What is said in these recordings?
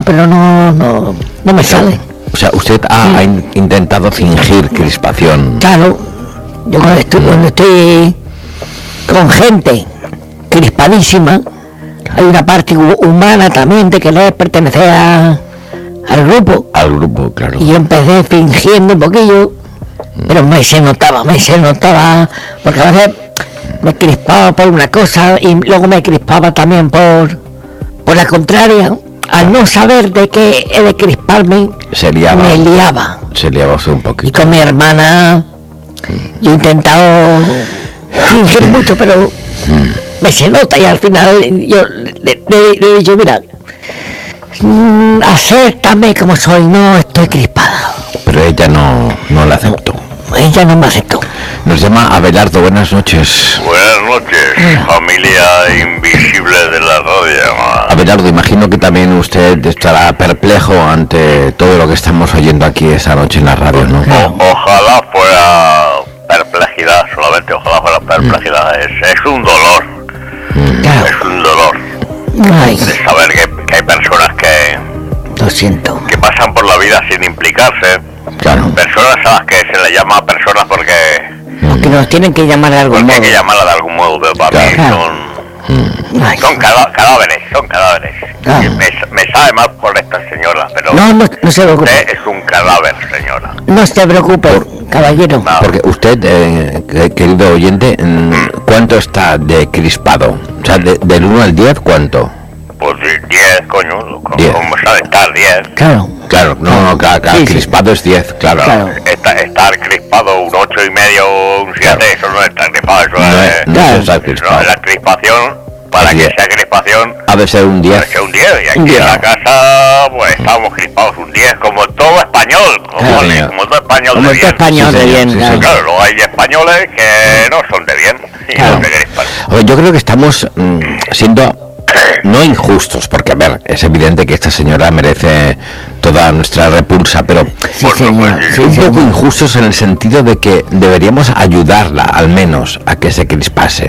pero no me sale. O sea, usted ha intentado fingir crispación. Claro, yo cuando estoy con gente crispadísima, hay una parte humana también de querer pertenecer al grupo. Al grupo, claro. Y yo empecé fingiendo un poquillo, pero se notaba, porque a veces me crispaba por una cosa y luego me crispaba también por la contraria. Al no saber de qué he de crisparme, me liaba. Se liaba usted un poquito. Y con mi hermana, yo he intentado fingir mucho, pero me se nota, y al final yo le he dicho, mira, acéptame como soy, no estoy crispada. Pero ella no la aceptó. Ella no me aceptó. Nos llama Abelardo, buenas noches. Buenas noches, familia invisible de la radio. Abelardo, imagino que también usted estará perplejo ante todo lo que estamos oyendo aquí esta noche en la radio, ¿no? Ojalá fuera perplejidad, solamente ojalá fuera perplejidad. Es un dolor. Es un dolor. Ay. De saber que hay personas que... Lo siento. Que pasan por la vida sin implicarse. Claro. Personas a las que se les llama personas porque nos tienen que llamar de algún modo. Hay que llamarla de algún modo, pero para mí son cadáveres. Claro. Me sabe mal por esta señora, pero no se preocupe. Usted es un cadáver, señora. No se preocupe, caballero. No. Porque usted, querido oyente, ¿cuánto está de crispado? O sea, del 1 al 10, ¿cuánto? Pues 10, coño. 10. ¿Cómo sabe estar 10? Claro, cada crispado es 10, claro. Estar crispado un 8,5, un 7, eso no es estar crispado, eso no es crispado. La crispación, para que sea crispación, ha de ser un 10. Debe ser un 10, y aquí en la casa, pues estamos crispados un 10, como todo español, como todo español como de bien. Español de bien, Claro, luego hay españoles que no son de bien, y no se crispan. Yo creo que estamos siendo... no injustos, porque a ver, es evidente que esta señora merece toda nuestra repulsa, pero un poco injustos en el sentido de que deberíamos ayudarla al menos a que se crispase.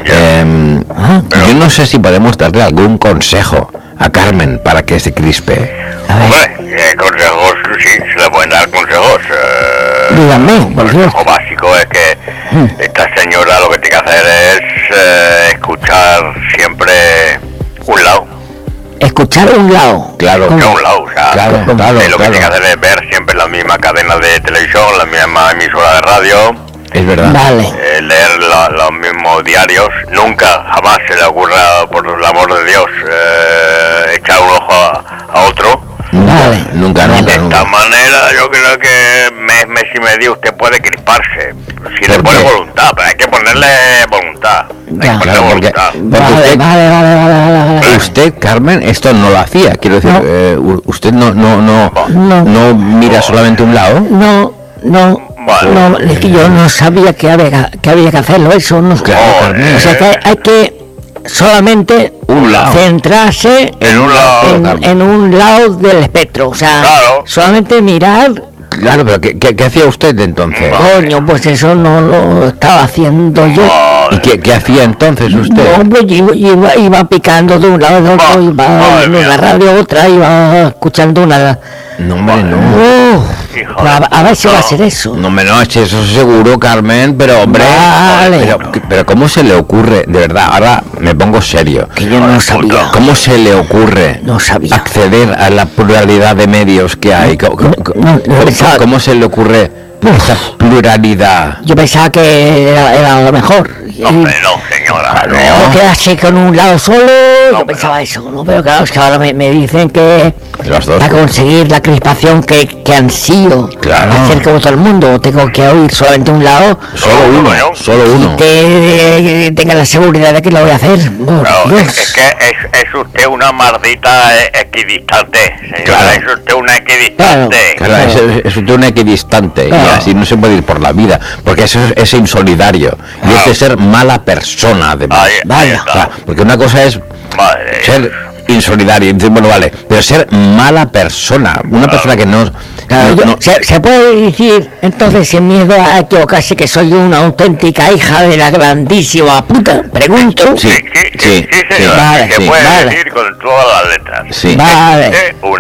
Yo no sé si podemos darle algún consejo a Carmen para que se crispe. Hombre, consejos, sí, se le pueden dar consejos. Dígame, por Dios. El consejo básico es que esta señora lo que tiene que hacer es escuchar siempre un lado. Escuchar un lado. Claro. No un lado, o sea, claro, lo que tiene que hacer es ver siempre la misma cadena de televisión, la misma emisora de radio. Es verdad. Vale. Leer los mismos diarios. Nunca, jamás se le ocurra, por el amor de Dios, echar un ojo a otro. Vale. Nunca. De esta manera yo creo que mes y medio usted puede crisparse. Si le pone voluntad, pero hay que ponerle voluntad. Vale. Usted, Carmen, esto no lo hacía. Quiero decir, usted no mira solamente un lado. No, es que yo no sabía que había que hacerlo, eso no. Claro, Carmen. O sea que hay que solamente centrarse en un lado del espectro, o sea, solamente mirar. Claro, pero ¿qué hacía usted entonces? Coño, pues eso no lo estaba haciendo yo. ¿Y qué hacía entonces usted? No, pues iba picando de un lado al otro, iba en la radio otra, iba escuchando una... No, hombre, no. A ver si va a ser eso. No, eso seguro, Carmen, pero hombre, vale. pero ¿cómo se le ocurre? De verdad, ahora me pongo serio. Que yo no sabía. ¿Cómo se le ocurre acceder a la pluralidad de medios que hay? ¿Cómo se le ocurre esa pluralidad? Yo pensaba que era lo mejor. Hombre, no, señora, no quedarse con un lado solo, yo pensaba eso, ¿no? Pero claro, es que ahora me dicen que para conseguir la crispación que han sido, hacer como todo el mundo, tengo que oír solamente un lado, solo uno, que tenga la seguridad de que lo voy a hacer. Es que es usted una maldita equidistante, señora, es usted una equidistante. Es usted una equidistante, y así no se puede ir por la vida, porque eso es insolidario, y es de ser mala persona, además. Porque una cosa es ser insolidario, y bueno, vale, pero ser mala persona, una persona que no... ¿Se puede decir entonces sin miedo a equivocarse que soy una auténtica hija de la grandísima puta? Pregunto. Sí, señora, se puede decir con todas las letras. Vale. Una